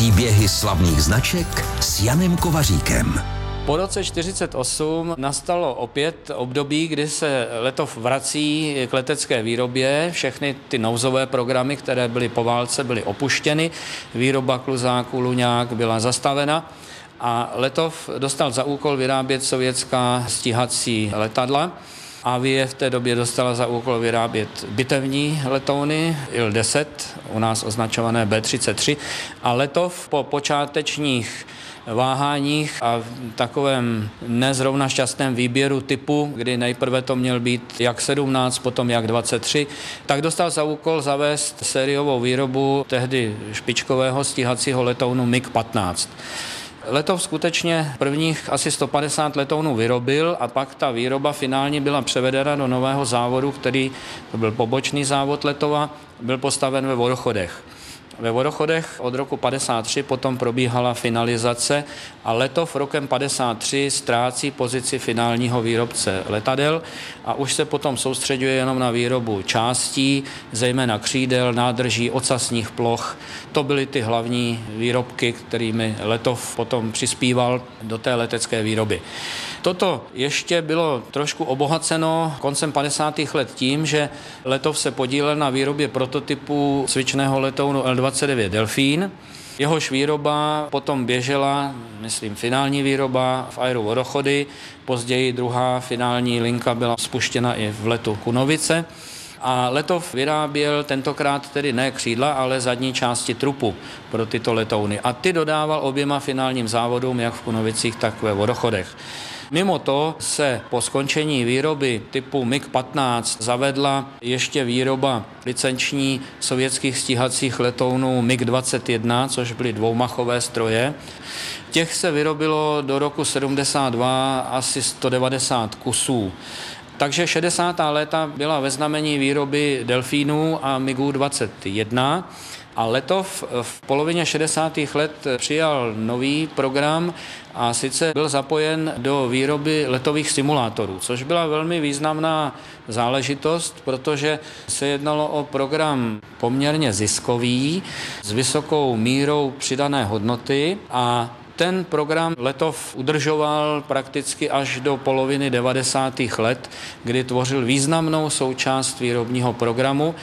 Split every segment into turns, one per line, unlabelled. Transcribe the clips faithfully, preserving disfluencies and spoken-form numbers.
Příběhy slavných značek s Janem Kovaříkem.
Po roce čtyřicet osm nastalo opět období, kdy se Letov vrací k letecké výrobě. Všechny ty nouzové programy, které byly po válce, byly opuštěny. Výroba kluzáků, luňák byla zastavena a Letov dostal za úkol vyrábět sovětská stíhací letadla. Avie v té době dostala za úkol vyrábět bitevní letouny I L deset, u nás označované B třicet tři, a Letov po počátečních váháních a v takovém nezrovna šťastném výběru typu, kdy nejprve to měl být jak sedmnáct, potom jak dvacet tři, tak dostal za úkol zavést sériovou výrobu tehdy špičkového stíhacího letounu MiG patnáct. Letov skutečně prvních asi sto padesát letounů vyrobil a pak ta výroba finálně byla převedena do nového závodu, který to byl pobočný závod Letova, byl postaven ve Vodochodech. Ve Vodochodech od roku padesát tři potom probíhala finalizace a Letov rokem padesát tři ztrácí pozici finálního výrobce letadel a už se potom soustřeďuje jenom na výrobu částí, zejména křídel, nádrží, ocasních ploch. To byly ty hlavní výrobky, kterými Letov potom přispíval do té letecké výroby. Toto ještě bylo trošku obohaceno koncem padesátých let tím, že Letov se podílel na výrobě prototypu cvičného letounu L dvacet devět Delfín. Jehož výroba potom běžela, myslím, finální výroba v aeru Vodochody. Později druhá finální linka byla spuštěna i v letu Kunovice. A Letov vyráběl tentokrát tedy ne křídla, ale zadní části trupu pro tyto letouny. A ty dodával oběma finálním závodům, jak v Kunovicích, tak ve Vodochodech. Mimo to se po skončení výroby typu MiG patnáct zavedla ještě výroba licenční sovětských stíhacích letounů MiG dvacet jedna, což byly dvoumachové stroje. Těch se vyrobilo do roku sedmdesát dva asi sto devadesát kusů. Takže šedesátá léta byla ve znamení výroby Delfínů a MiGů dvacet jedna. A Letov v polovině šedesátých let přijal nový program a sice byl zapojen do výroby letových simulátorů, což byla velmi významná záležitost, protože se jednalo o program poměrně ziskový s vysokou mírou přidané hodnoty a ten program Letov udržoval prakticky až do poloviny devadesátých let, kdy tvořil významnou součást výrobního programu,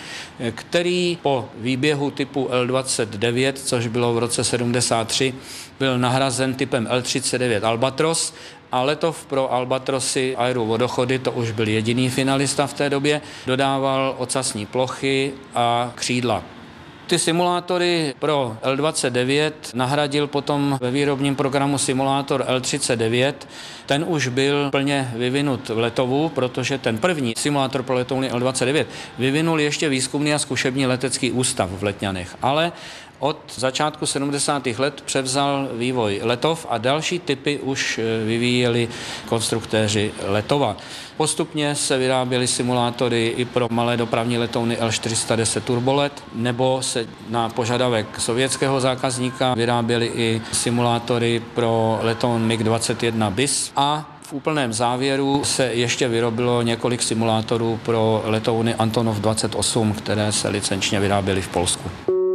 který po výběhu typu L dvacet devět, což bylo v roce sedmdesát tři, byl nahrazen typem L třicet devět Albatros a Letov pro Albatrosy aeru Vodochody, to už byl jediný finalista v té době, dodával ocasní plochy a křídla. Ty simulátory pro L dvacet devět nahradil potom ve výrobním programu simulátor L třicet devět. Ten už byl plně vyvinut v Letovu, protože ten první simulátor pro letouny L dvacet devět vyvinul ještě výzkumný a zkušební letecký ústav v Letňanech. Ale od začátku sedmdesátých let převzal vývoj Letov a další typy už vyvíjeli konstruktéři Letova. Postupně se vyráběly simulátory i pro malé dopravní letouny L čtyři sta deset Turbolet, nebo se na požadavek sovětského zákazníka vyráběly i simulátory pro letoun MiG dvacet jedna bis a v úplném závěru se ještě vyrobilo několik simulátorů pro letouny Antonov dvacet osm, které se licenčně vyráběly v Polsku.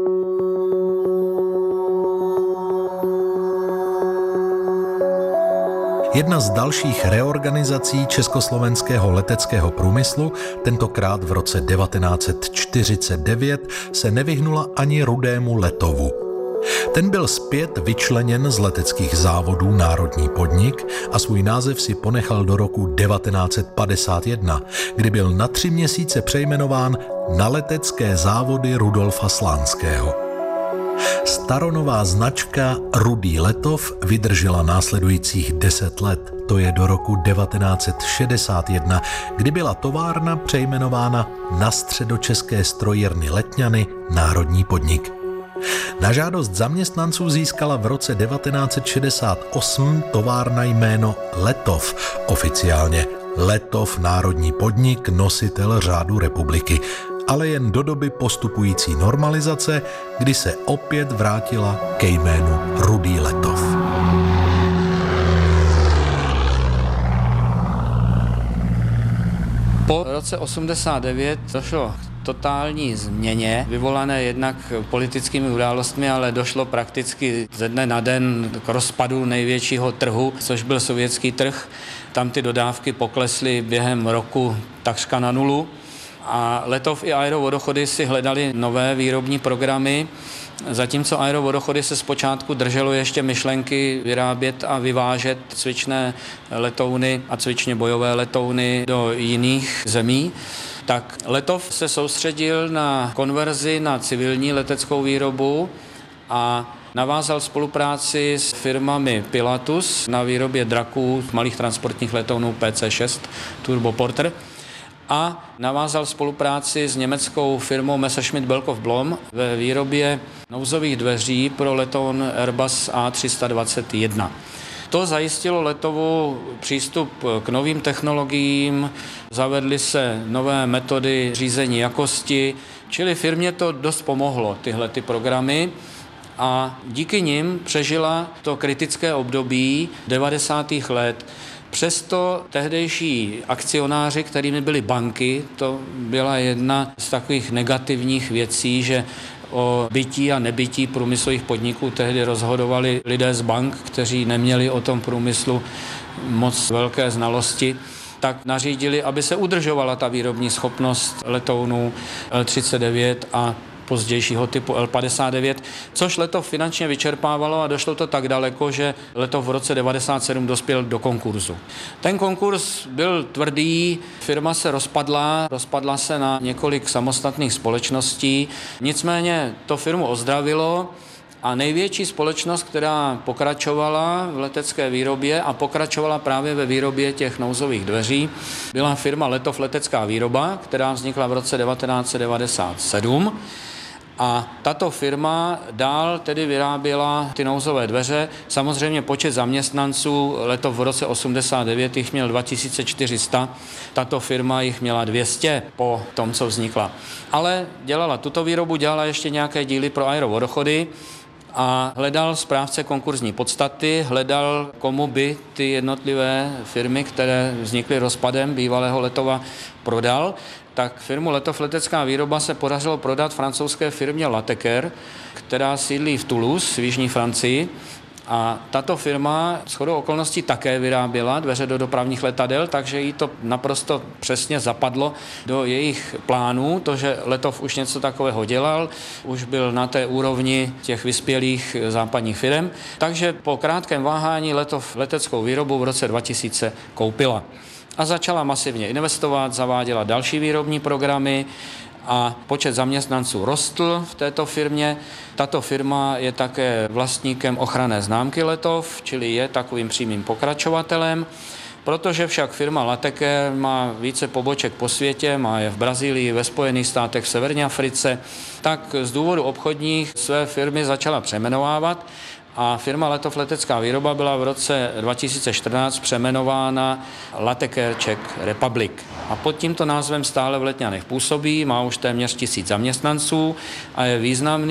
Jedna z dalších reorganizací československého leteckého průmyslu, tentokrát v roce devatenáct set čtyřicet devět, se nevyhnula ani Rudému Letovu. Ten byl zpět vyčleněn z leteckých závodů Národní podnik a svůj název si ponechal do roku devatenáct set padesát jedna, kdy byl na tři měsíce přejmenován na Letecké závody Rudolfa Slánského. Staronová značka Rudý Letov vydržela následujících deset let, to je do roku devatenáct set šedesát jedna, kdy byla továrna přejmenována na Středočeské strojírny Letňany Národní podnik. Na žádost zaměstnanců získala v roce devatenáct set šedesát osm továrna jméno Letov, oficiálně Letov Národní podnik, nositel řádu republiky, ale jen do doby postupující normalizace, kdy se opět vrátila ke jménu Rudý Letov.
Po roce osmdesát devět došlo k totální změně, vyvolané jednak politickými událostmi, ale došlo prakticky ze dne na den k rozpadu největšího trhu, což byl sovětský trh. Tam ty dodávky poklesly během roku takřka na nulu a Letov i Aerovodochody si hledali nové výrobní programy, zatímco Aerovodochody se zpočátku drželo ještě myšlenky vyrábět a vyvážet cvičné letouny a cvičně bojové letouny do jiných zemí, tak Letov se soustředil na konverzi na civilní leteckou výrobu a navázal spolupráci s firmami Pilatus na výrobě draků, malých transportních letounů P C šest Turboporter a navázal spolupráci s německou firmou Messerschmitt Bellkopf Blohm ve výrobě nouzových dveří pro letoun Airbus A tři sta dvacet jedna. To zajistilo Letovu přístup k novým technologiím, zavedly se nové metody řízení jakosti, čili firmě to dost pomohlo, tyhle ty programy, a díky nim přežila to kritické období devadesátých let. Přesto tehdejší akcionáři, kterými byly banky, to byla jedna z takových negativních věcí, že o bytí a nebytí průmyslových podniků tehdy rozhodovali lidé z bank, kteří neměli o tom průmyslu moc velké znalosti, tak nařídili, aby se udržovala ta výrobní schopnost letounů L třicet devět a pozdějšího typu L padesát devět, což Letov finančně vyčerpávalo a došlo to tak daleko, že Letov v roce devadesát sedm dospěl do konkurzu. Ten konkurs byl tvrdý, firma se rozpadla, rozpadla se na několik samostatných společností, nicméně to firmu ozdravilo a největší společnost, která pokračovala v letecké výrobě a pokračovala právě ve výrobě těch nouzových dveří, byla firma Letov letecká výroba, která vznikla v roce devatenáct set devadesát sedm. A tato firma dál tedy vyráběla ty nouzové dveře. Samozřejmě počet zaměstnanců Letov v roce osmdesát devět jich měl dva tisíce čtyři sta, tato firma jich měla dvě stě po tom, co vznikla. Ale dělala tuto výrobu, dělala ještě nějaké díly pro Aerovodochody a hledal správce konkurzní podstaty, hledal, komu by ty jednotlivé firmy, které vznikly rozpadem bývalého Letova, prodal. Tak firmu Letov letecká výroba se podařilo prodat francouzské firmě Lateker, která sídlí v Toulouse v jižní Francii. A tato firma shodou okolností také vyráběla dveře do dopravních letadel, takže jí to naprosto přesně zapadlo do jejich plánů, to, že Letov už něco takového dělal, už byl na té úrovni těch vyspělých západních firm, takže po krátkém váhání Letov leteckou výrobu v roce dva tisíce koupila. A začala masivně investovat, zaváděla další výrobní programy a počet zaměstnanců rostl v této firmě. Tato firma je také vlastníkem ochranné známky Letov, čili je takovým přímým pokračovatelem. Protože však firma Lateker má více poboček po světě, má je v Brazílii, ve Spojených státech, v Severní Africe, tak z důvodu obchodních své firmy začala přejmenovávat a firma Letov letecká výroba byla v roce dva tisíce čtrnáct přejmenována Lateker Czech Republic. A pod tímto názvem stále v Letňanech působí, má už téměř tisíc zaměstnanců a je významný